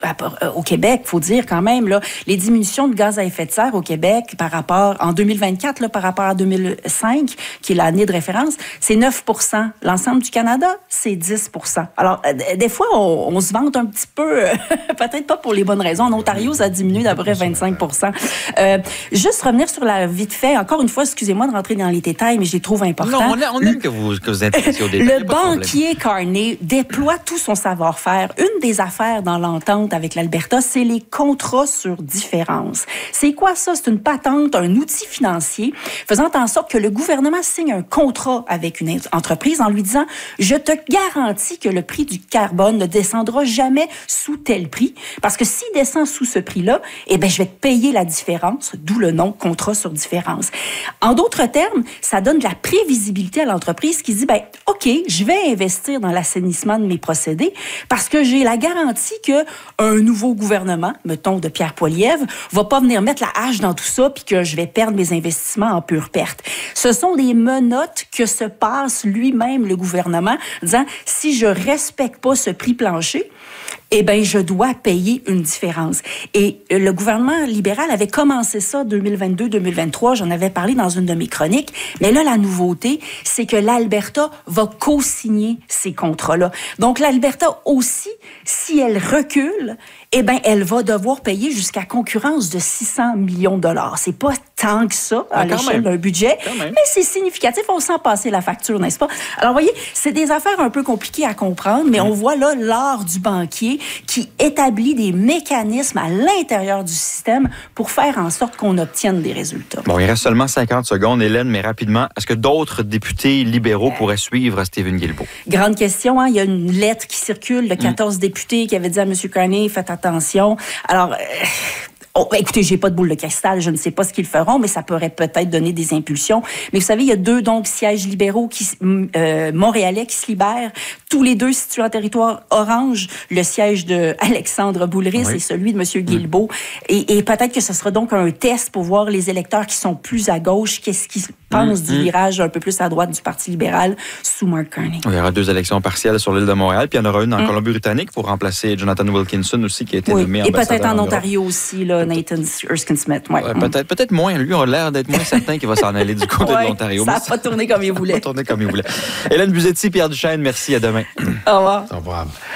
au Québec, faut dire quand même, là, les diminutions de gaz à effet de serre au Québec en 2024, là, par rapport à 2005, qui est l'année de référence, c'est 9 %. L'ensemble du Canada, c'est 10 %. Alors, des fois, on se vante un petit peu, peut-être pas pour les bonnes raisons. En Ontario, ça diminue d'à peu près 25 %. Juste revenir sur la vite fait, encore une fois, excusez-moi de rentrer dans les détails, mais je les trouve importants. Non, on aime que vous intéressiez au détail. Le banquier Carney déploie tout son savoir-faire. Une des affaires dans l'entente avec l'Alberta, c'est les contrats sur différence. C'est quoi ça? C'est une patente, un outil financier faisant en sorte que le gouvernement signe un contrat avec une entreprise en lui disant « Je te garantis que le prix du carbone ne descendra jamais sous tel prix, parce que s'il descend sous ce prix-là, je vais te payer la différence, d'où le nom contrat sur différence. » En d'autres termes, ça donne de la prévisibilité à l'entreprise qui dit « OK, je vais investir dans l'assainissement de mes procédés parce que j'ai la garantie que un nouveau gouvernement, mettons de Pierre Poilievre, va pas venir mettre la hache dans tout ça puis que je vais perdre mes investissements en pure perte. » Ce sont des menottes que se passe lui-même le gouvernement, disant si je respecte pas ce prix plancher, je dois payer une différence. Et le gouvernement libéral avait commencé ça 2022-2023. J'en avais parlé dans une de mes chroniques. Mais là, la nouveauté, c'est que l'Alberta va co-signer ces contrats-là. Donc, l'Alberta aussi, si elle recule, elle va devoir payer jusqu'à concurrence de 600 millions de dollars. C'est pas tant que ça à l'échelle d'un budget, mais c'est significatif. On sent passer la facture, n'est-ce pas? Alors, voyez, c'est des affaires un peu compliquées à comprendre, mais on voit là l'art du banquier qui établit des mécanismes à l'intérieur du système pour faire en sorte qu'on obtienne des résultats. Bon, il reste seulement 50 secondes, Hélène, mais rapidement, est-ce que d'autres députés libéraux pourraient suivre Stephen Guilbeault? Grande question, hein? Il y a une lettre qui circule de 14 députés qui avait dit à M. Carney, faites attention. Alors, écoutez, j'ai pas de boule de cristal, je ne sais pas ce qu'ils feront, mais ça pourrait peut-être donner des impulsions. Mais vous savez, il y a 2 sièges libéraux montréalais qui se libèrent, tous les 2 situés en territoire orange, le siège de Alexandre Boulris et celui de M. Guilbeault. Et peut-être que ce sera donc un test pour voir les électeurs qui sont plus à gauche, qu'est-ce qu'ils pensent du virage un peu plus à droite du Parti libéral sous Mark Carney. Il y aura 2 élections partielles sur l'île de Montréal, puis il y en aura une en Colombie-Britannique pour remplacer Jonathan Wilkinson aussi, qui a été nommé ambassadeur. Et peut-être en Ontario aussi, là, Nathan Erskine-Smith. Peut-être moins. Lui, on a l'air d'être moins certain qu'il va s'en aller du côté de l'Ontario. Ça n'a pas tourné comme il voulait. Hélène Buzetti, Pierre Duchesne, merci. À demain. Au revoir. Au revoir.